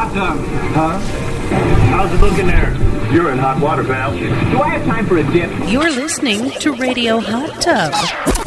hot tub. Huh? How's it looking there? You're in hot water, pal. Do I have time for a dip? You're listening to Radio Hot Tub.